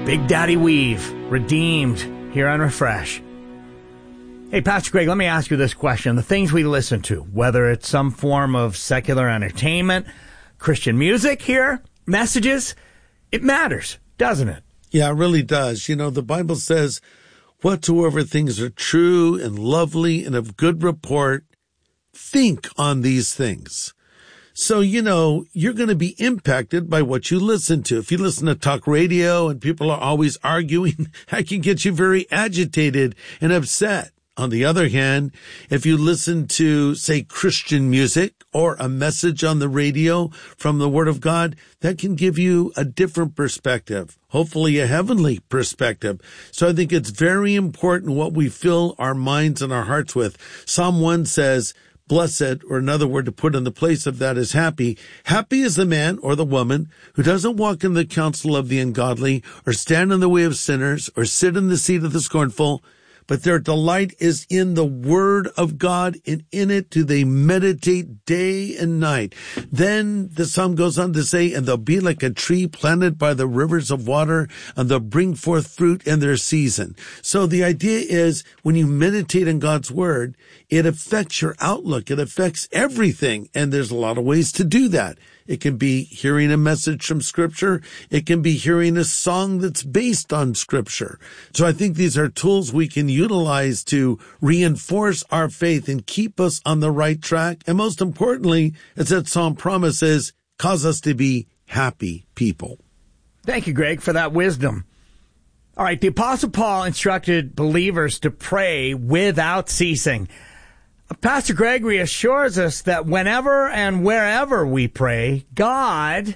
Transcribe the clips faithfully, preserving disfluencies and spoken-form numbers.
Big Daddy Weave, Redeemed, here on Refresh. Hey, Pastor Greg, let me ask you this question. The things we listen to, whether it's some form of secular entertainment, Christian music here, messages, it matters, doesn't it? Yeah, it really does. You know, the Bible says, whatsoever things are true and lovely and of good report, think on these things. So, you know, you're going to be impacted by what you listen to. If you listen to talk radio and people are always arguing, that can get you very agitated and upset. On the other hand, if you listen to, say, Christian music or a message on the radio from the Word of God, that can give you a different perspective, hopefully a heavenly perspective. So I think it's very important what we fill our minds and our hearts with. Psalm one says, blessed, or another word to put in the place of that is happy. Happy is the man or the woman who doesn't walk in the counsel of the ungodly or stand in the way of sinners or sit in the seat of the scornful, but their delight is in the word of God, and in it do they meditate day and night. Then the psalm goes on to say, and they'll be like a tree planted by the rivers of water, and they'll bring forth fruit in their season. So the idea is when you meditate on God's word, it affects your outlook. It affects everything. And there's a lot of ways to do that. It can be hearing a message from Scripture. It can be hearing a song that's based on Scripture. So I think these are tools we can utilize to reinforce our faith and keep us on the right track. And most importantly, as that psalm promises, cause us to be happy people. Thank you, Greg, for that wisdom. All right, the Apostle Paul instructed believers to pray without ceasing. Pastor Gregory assures us that whenever and wherever we pray, God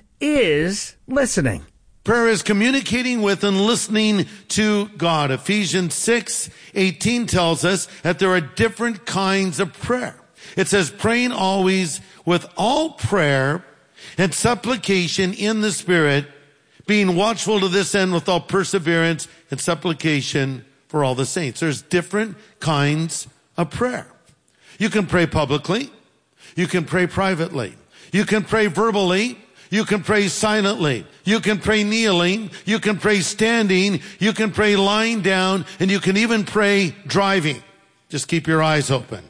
is listening. Prayer is communicating with and listening to God. Ephesians six eighteen tells us that there are different kinds of prayer. It says, praying always with all prayer and supplication in the Spirit, being watchful to this end with all perseverance and supplication for all the saints. There's different kinds of prayer. You can pray publicly. You can pray privately. You can pray verbally. You can pray silently. You can pray kneeling. You can pray standing. You can pray lying down. And you can even pray driving. Just keep your eyes open.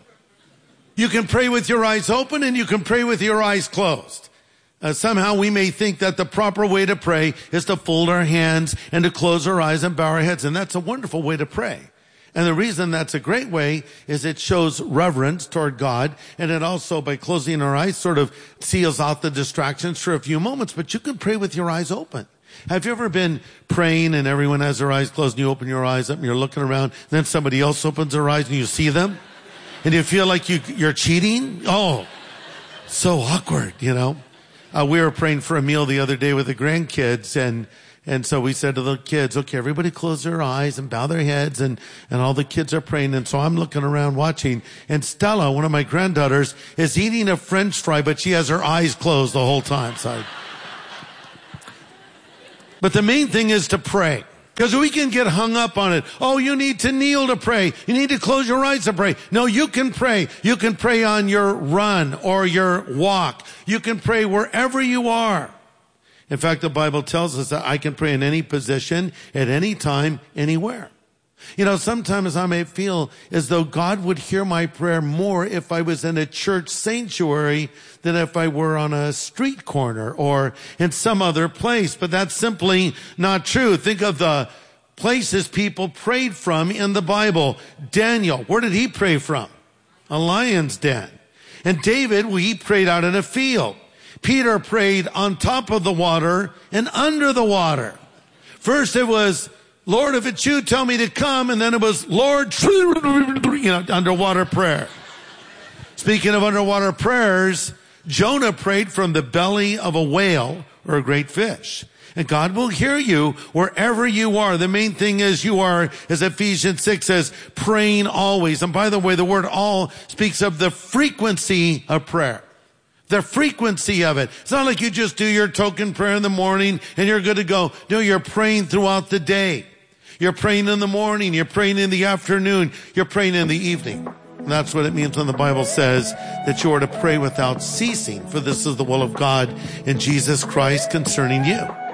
You can pray with your eyes open and you can pray with your eyes closed. Uh, somehow we may think that the proper way to pray is to fold our hands and to close our eyes and bow our heads. And that's a wonderful way to pray. And the reason that's a great way is it shows reverence toward God. And it also, by closing our eyes, sort of seals out the distractions for a few moments. But you can pray with your eyes open. Have you ever been praying and everyone has their eyes closed and you open your eyes up and you're looking around, and then somebody else opens their eyes and you see them? And you feel like you, you're cheating? Oh, so awkward, you know. Uh, we were praying for a meal the other day with the grandkids, and And so we said to the kids, okay, everybody close their eyes and bow their heads, and, and all the kids are praying. And so I'm looking around watching, and Stella, one of my granddaughters, is eating a French fry, but she has her eyes closed the whole time. So I... But the main thing is to pray. Because we can get hung up on it. Oh, you need to kneel to pray. You need to close your eyes to pray. No, you can pray. You can pray on your run or your walk. You can pray wherever you are. In fact, the Bible tells us that I can pray in any position, at any time, anywhere. You know, sometimes I may feel as though God would hear my prayer more if I was in a church sanctuary than if I were on a street corner or in some other place. But that's simply not true. Think of the places people prayed from in the Bible. Daniel, where did he pray from? A lion's den. And David, well, he prayed out in a field. Peter prayed on top of the water and under the water. First it was, Lord, if it's you, tell me to come. And then it was, Lord, you know, underwater prayer. Speaking of underwater prayers, Jonah prayed from the belly of a whale or a great fish. And God will hear you wherever you are. The main thing is you are, as Ephesians six says, praying always. And by the way, the word all speaks of the frequency of prayer. The frequency of it. It's not like you just do your token prayer in the morning and you're good to go. No, you're praying throughout the day. You're praying in the morning. You're praying in the afternoon. You're praying in the evening. And that's what it means when the Bible says that you are to pray without ceasing. For this is the will of God in Jesus Christ concerning you.